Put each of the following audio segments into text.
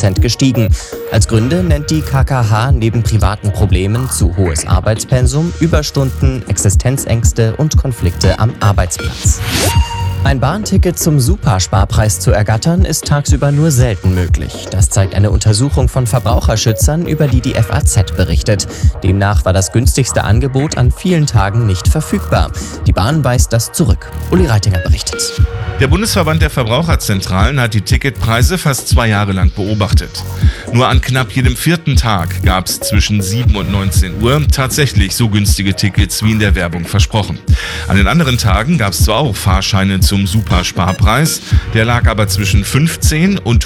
10% gestiegen. Als Gründe nennt die KKH neben privaten Problemen zu hohes Arbeitspensum, Überstunden, Existenzängste und Konflikte am Arbeitsplatz. Ein Bahnticket zum Supersparpreis zu ergattern, ist tagsüber nur selten möglich. Das zeigt eine Untersuchung von Verbraucherschützern, über die FAZ berichtet. Demnach war das günstigste Angebot an vielen Tagen nicht verfügbar. Die Bahn weist das zurück. Uli Reitinger berichtet. Der Bundesverband der Verbraucherzentralen hat die Ticketpreise fast 2 Jahre lang beobachtet. Nur an knapp jedem 4. Tag gab es zwischen 7 und 19 Uhr tatsächlich so günstige Tickets wie in der Werbung versprochen. An den anderen Tagen gab es zwar auch Fahrscheine zum Supersparpreis, der lag aber zwischen 15 und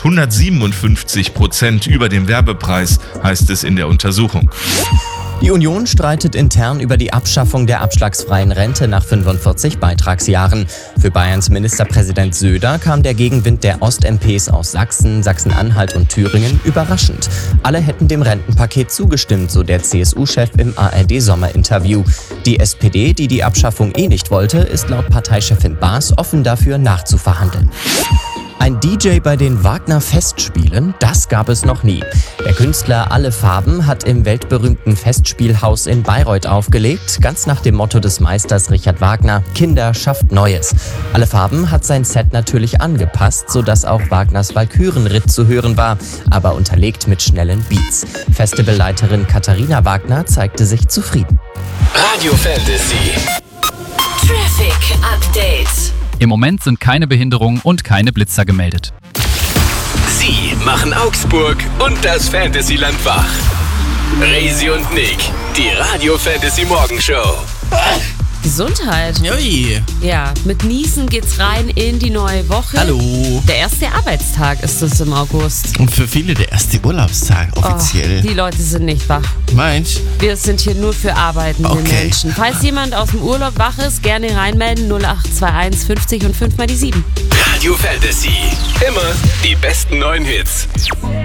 157% über dem Werbepreis, heißt es in der Untersuchung. Die Union streitet intern über die Abschaffung der abschlagsfreien Rente nach 45 Beitragsjahren. Für Bayerns Ministerpräsident Söder kam der Gegenwind der Ost-MPs aus Sachsen, Sachsen-Anhalt und Thüringen überraschend. Alle hätten dem Rentenpaket zugestimmt, so der CSU-Chef im ARD-Sommerinterview. Die SPD, die die Abschaffung nicht wollte, ist laut Parteichefin Baas offen dafür, nachzuverhandeln. Ein DJ bei den Wagner-Festspielen, das gab es noch nie. Der Künstler Alle Farben hat im weltberühmten Festspielhaus in Bayreuth aufgelegt, ganz nach dem Motto des Meisters Richard Wagner: Kinder schafft Neues. Alle Farben hat sein Set natürlich angepasst, sodass auch Wagners Walkürenritt zu hören war, aber unterlegt mit schnellen Beats. Festivalleiterin Katharina Wagner zeigte sich zufrieden. Radio Fantasy Traffic Update. Im Moment sind keine Behinderungen und keine Blitzer gemeldet. Sie machen Augsburg und das Fantasyland wach. Resi und Nick, die Radio Fantasy Morgenshow. Gesundheit. Joi. Ja, mit Niesen geht's rein in die neue Woche. Hallo. Der erste Arbeitstag ist es im August. Und für viele der erste Urlaubstag offiziell. Die Leute sind nicht wach. Meinst? Wir sind hier nur für arbeitende Menschen. Falls jemand aus dem Urlaub wach ist, gerne reinmelden. 0821 50 und 5 mal die 7. Radio Fantasy. Immer die besten neuen Hits.